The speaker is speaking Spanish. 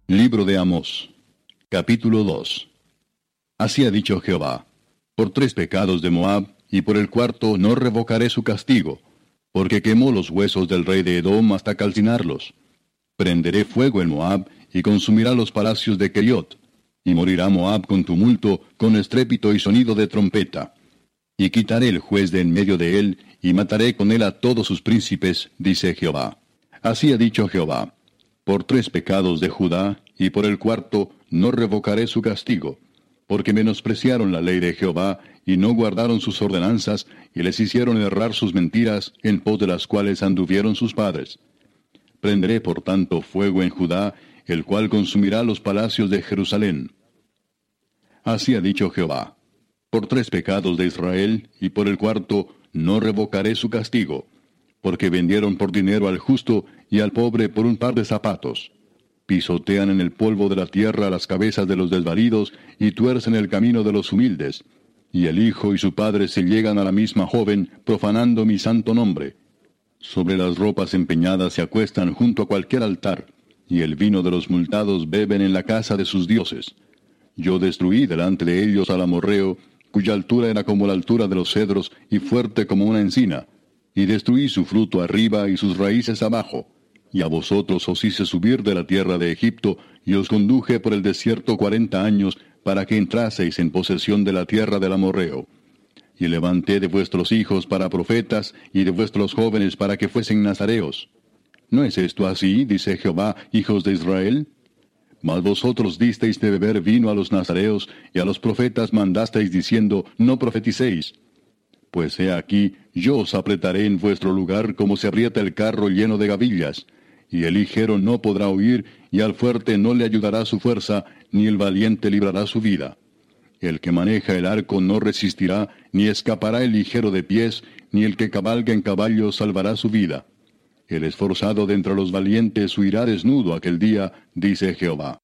Libro de Amós, capítulo 2. Así ha dicho Jehová: por 3 pecados de Moab, y por el cuarto no revocaré su castigo, porque quemó los huesos del rey de Edom hasta calcinarlos. Prenderé fuego en Moab, y consumirá los palacios de Keriot, y morirá Moab con tumulto, con estrépito y sonido de trompeta. Y quitaré el juez de en medio de él, y mataré con él a todos sus príncipes, dice Jehová. Así ha dicho Jehová: por 3 pecados de Judá, y por el cuarto no revocaré su castigo, porque menospreciaron la ley de Jehová, y no guardaron sus ordenanzas, y les hicieron errar sus mentiras, en pos de las cuales anduvieron sus padres. Prenderé por tanto fuego en Judá, el cual consumirá los palacios de Jerusalén. Así ha dicho Jehová: por 3 pecados de Israel, y por el cuarto no revocaré su castigo, porque vendieron por dinero al justo y al pobre por un par de zapatos. Pisotean en el polvo de la tierra las cabezas de los desvalidos, y tuercen el camino de los humildes. Y el hijo y su padre se llegan a la misma joven, profanando mi santo nombre. Sobre las ropas empeñadas se acuestan junto a cualquier altar, y el vino de los multados beben en la casa de sus dioses. Yo destruí delante de ellos al amorreo, cuya altura era como la altura de los cedros, y fuerte como una encina, y destruí su fruto arriba y sus raíces abajo. Y a vosotros os hice subir de la tierra de Egipto, y os conduje por el desierto 40 años, para que entraseis en posesión de la tierra del amorreo. Y levanté de vuestros hijos para profetas, y de vuestros jóvenes para que fuesen nazareos. ¿No es esto así, dice Jehová, hijos de Israel? Mas vosotros disteis de beber vino a los nazareos, y a los profetas mandasteis diciendo, no profeticéis. Pues he aquí, yo os apretaré en vuestro lugar como se aprieta el carro lleno de gavillas, y el ligero no podrá huir, y al fuerte no le ayudará su fuerza, ni el valiente librará su vida. El que maneja el arco no resistirá, ni escapará el ligero de pies, ni el que cabalga en caballo salvará su vida. El esforzado de entre los valientes huirá desnudo aquel día, dice Jehová.